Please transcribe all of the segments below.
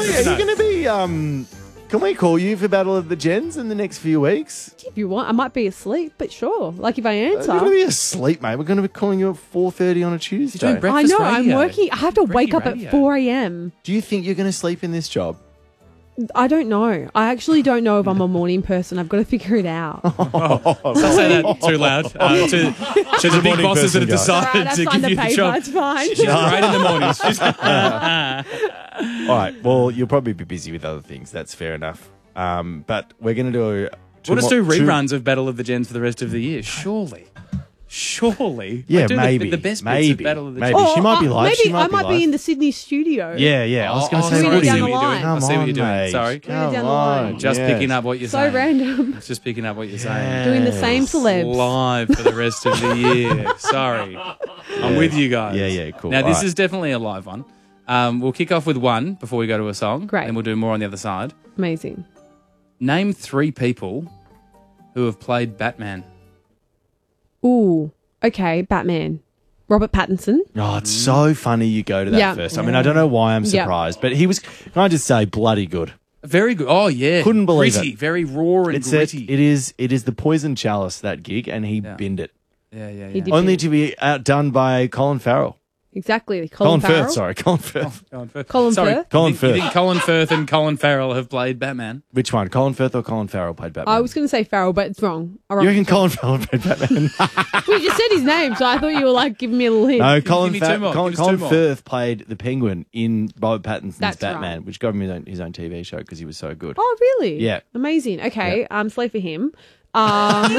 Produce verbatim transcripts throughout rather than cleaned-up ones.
are you going to be... Um, can we call you for Battle of the Gens in the next few weeks? If you want, I might be asleep, but sure. Like if I answer. You're going to be asleep, mate. We're going to be calling you at four thirty on a Tuesday. You're doing breakfast I know, radio. I'm working. I have to wake up radio. at four a.m. Do you think you're going to sleep in this job? I don't know. I actually don't know if I'm a morning person. I've got to figure it out. Don't say that too loud. Uh, to, to the big morning bosses that person, have guys. All decided right, I've to signed give the you the paper. job. It's fine. She's great in the mornings. She's- All right. Well, you'll probably be busy with other things. That's fair enough. Um, but we're going to do... two We'll just do more- two- reruns of Battle of the Gens for the rest of the year. Surely. Surely. Yeah, Like, do the- maybe. The, best bits maybe. of Battle of the maybe. Gens. She might be uh, live. Maybe She might I be might live. be in the Sydney studio. Yeah, yeah. I was Oh, going to oh, say, sorry, what down are the you line. doing? Come I see what on, you're doing. mate. Sorry. Come down the line. on. Just yes. picking up what you're So saying. random. Just picking up what you're saying. Yeah. Doing the same celebs. Live for the rest of the year. Sorry. I'm with you guys. Yeah, yeah, cool. Now, All this right. is definitely a live one. Um, we'll kick off with one before we go to a song. Great. And we'll do more on the other side. Amazing. Name three people who have played Batman. Ooh. Okay. Batman. Robert Pattinson. Oh, it's so funny you go to that Yeah. first. I mean, I don't know why I'm Yeah. surprised, but he was, can I just say, bloody good. Very good. Oh, yeah. Couldn't believe gritty, it. Very raw and It's a, gritty. it is it is the poison chalice, that gig, and he Yeah. binned it. yeah, yeah, He yeah. did. Only to be outdone by Colin Farrell. Exactly. Colin, Colin, Farrell. Firth, sorry. Colin Firth. Colin Firth. Colin Sorry, Firth? Colin you think, you Firth. think Colin Firth and Colin Farrell have played Batman? Which one? Colin Firth or Colin Farrell played Batman? I was going to say Farrell, but it's wrong. I You reckon Colin Farrell played Batman? Well, you just said his name, so I thought you were like giving me a little hint. No, Colin, give me two Fa- more. Colin, Give us Colin two more. Firth played the Penguin in Robert Pattinson's That's Batman, right. which got him his own, his own T V show because he was so good. Oh, really? Yeah. Amazing. Okay. Um, slay for him. Um,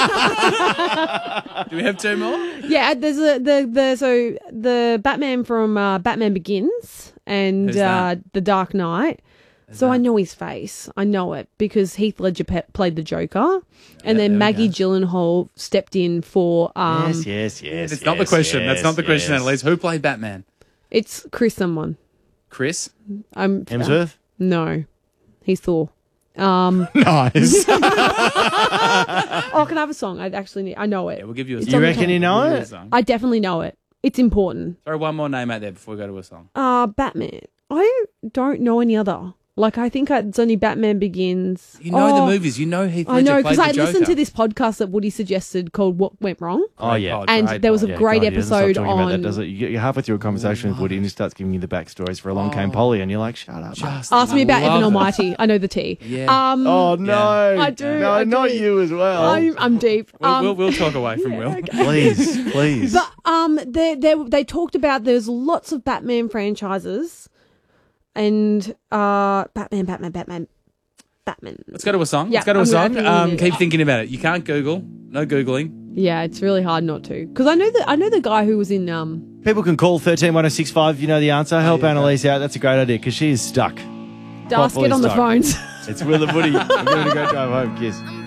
Do we have two more? yeah, there's a the the so the Batman from uh, Batman Begins and Who's uh, that? The Dark Knight. so I know his face. I know it because Heath Ledger pe- played the Joker, and there then we Maggie go. Gyllenhaal stepped in for. Um, yes, yes, yes. That's not the yes, question. yes, That's not the question, yes. Annalise. Who played Batman? It's Chris someone. Chris? I'm Hemsworth? No, he's Thor. Um, Nice. oh, can I have a song? I actually need. I know it. Yeah, we'll give you a It's song. You on the reckon you know We'll give you a it? song. I definitely know it. It's important. Throw one more name out there before we go to a song. Uh, Batman. I don't know any other. Like, I think it's only Batman Begins. You know Oh, the movies. You know Heath Ledger I know, played because the I Joker. listened to this podcast that Woody suggested called What Went Wrong. Oh, yeah. And great there was a pod. Yeah, great God, he doesn't stop episode talking about that, on- does it? You get- You're halfway through a conversation with Woody and he starts giving you the backstories for Along Came Polly, and you're like, shut up. Just Ask me about love Evan it. Almighty. I know the T. Yeah. Um, Oh, no. I do, No, I not do. you as well. I'm, I'm deep. We'll, Um, we'll, we'll talk away from Will. Please, please. But um, they they they talked about there's lots of Batman franchises, and uh, Batman, Batman, Batman, Batman. Let's go to a song. Yeah, Let's go to a I'm song. gonna- I'm Um, gonna- keep thinking about it. You can't Google. No Googling. Yeah, it's really hard not to because I know that I know the guy who was in um. People can call one three one oh six five if you know the answer. Help Annalise out. That's a great idea because she is stuck. Darsk, Properly get on the stuck. phones. It's Will and Woody. We're doing a great drive home. Kiss.